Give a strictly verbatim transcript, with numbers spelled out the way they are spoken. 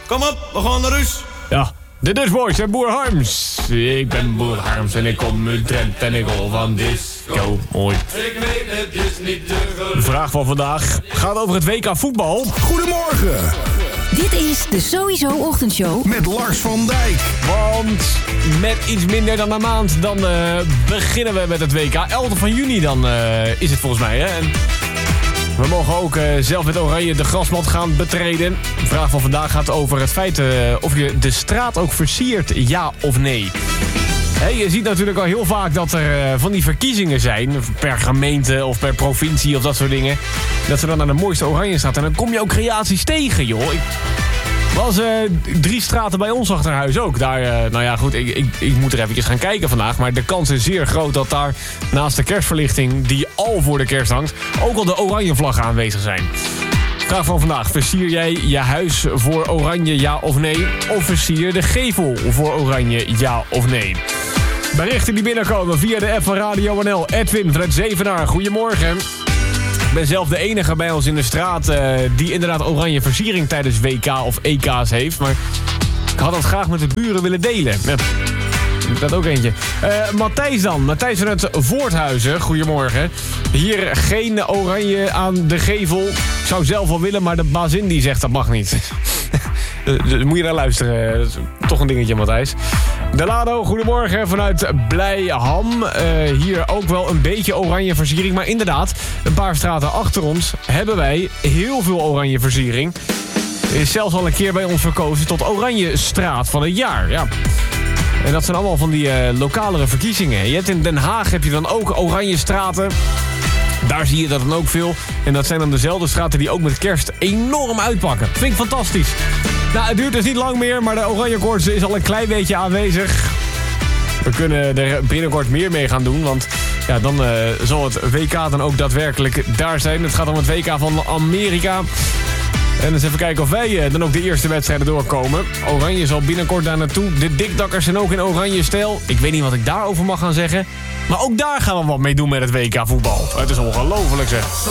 Kom op, we gaan naar huis. Ja, de Dutch Boys en Boer Harms. Ik ben Boer Harms en ik kom uit Drenthe en ik hol van disco. Mooi. Ik weet het is niet te geloven. De vraag van vandaag gaat over het W K voetbal. Goedemorgen, Dit is de Sowieso Ochtendshow. met Lars van Dijk. Want met iets minder dan een maand dan uh, beginnen we met het W K. elf van juni dan uh, is het volgens mij. Hè? En we mogen ook uh, zelf met Oranje de grasmat gaan betreden. De vraag van vandaag gaat over het feit uh, of je de straat ook versiert, ja of nee. Hey, je ziet natuurlijk al heel vaak dat er uh, van die verkiezingen zijn. Per gemeente of per provincie of dat soort dingen. Dat ze dan aan de mooiste Oranje staat. En dan kom je ook creaties tegen, joh. Ik was uh, drie straten bij ons achter huis ook. Daar, uh, nou ja, goed, ik, ik, ik moet er eventjes gaan kijken vandaag. Maar de kans is zeer groot dat daar naast de kerstverlichting, die al voor de kerst hangt, ook al de oranje vlaggen aanwezig zijn. Vraag van vandaag. Versier jij je huis voor oranje, ja of nee? Of versier de gevel voor oranje, ja of nee? Berichten die binnenkomen via de app van Radio N L. Edwin vanuit Zevenaar, goedemorgen. Ik ben zelf de enige bij ons in de straat uh, die inderdaad oranje versiering tijdens W K of E K's heeft. Maar ik had dat graag met de buren willen delen. Ja, dat ook eentje. Uh, Matthijs dan. Matthijs vanuit Voorthuizen, goedemorgen. Hier geen oranje aan de gevel. Ik zou zelf wel willen, maar de bazin die zegt dat mag niet. Dus moet je naar luisteren. Dat is toch een dingetje, Matthijs. Delano, goedemorgen vanuit Blijham. Uh, hier ook wel een beetje oranje versiering. Maar inderdaad, een paar straten achter ons hebben wij heel veel oranje versiering. Er is zelfs al een keer bij ons verkozen tot Oranje Straat van het jaar. Ja. En dat zijn allemaal van die uh, lokalere verkiezingen. Je hebt in Den Haag heb je dan ook oranje straten. Daar zie je dat dan ook veel. En dat zijn dan dezelfde straten die ook met kerst enorm uitpakken. Vind ik fantastisch. Nou, het duurt dus niet lang meer, maar de oranje koorts is al een klein beetje aanwezig. We kunnen er binnenkort meer mee gaan doen, want ja, dan uh, zal het W K dan ook daadwerkelijk daar zijn. Het gaat om het W K van Amerika. En eens even kijken of wij uh, dan ook de eerste wedstrijden doorkomen. Oranje zal binnenkort daar naartoe. De dikdakkers zijn ook in oranje stijl. Ik weet niet wat ik daarover mag gaan zeggen. Maar ook daar gaan we wat mee doen met het W K voetbal. Het is ongelooflijk zeg.